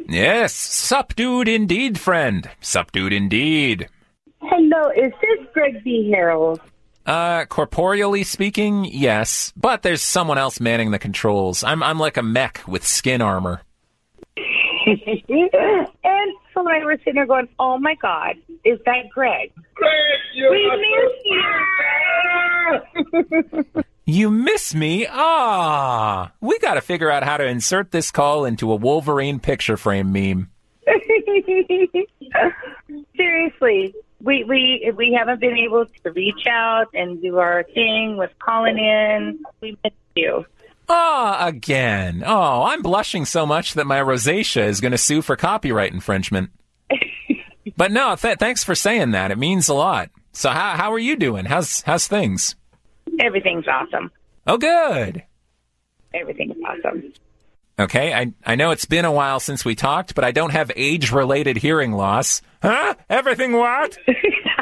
Yes, sup-dude indeed, friend. Sup-dude indeed. Hello, is this Greg B. Harold? Corporeally speaking, yes. But there's someone else manning the controls. I'm like a mech with skin armor. And so I was sitting there going, oh my God, is that Greg? Greg, We miss you. You miss me? Ah! We gotta figure out how to insert this call into a Wolverine picture frame meme. Seriously, we haven't been able to reach out and do our thing with calling in. We miss you. Ah, again. Oh, I'm blushing so much that my rosacea is going to sue for copyright infringement. But no, thanks for saying that. It means a lot. So how are you doing? How's things? Everything's awesome. Oh, good. Everything's awesome. Okay, I know it's been a while since we talked, but I don't have age-related hearing loss. Huh? Everything what?